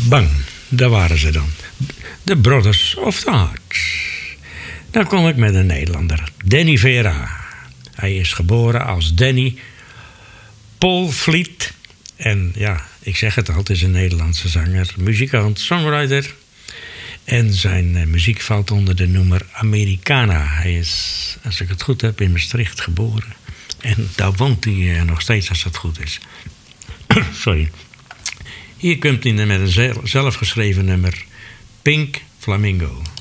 Bang, daar waren ze dan. The Brothers of the Heart. Dan kom ik met een Nederlander, Danny Vera. Hij is geboren als Danny Paul Vliet. En ja, ik zeg het al, het is een Nederlandse zanger, muzikant, songwriter. En zijn muziek valt onder de noemer Americana. Hij is, als ik het goed heb, in Maastricht geboren. En daar woont hij nog steeds, als het goed is. Sorry. Hier komt hij met een zelfgeschreven nummer, Pink Flamingo.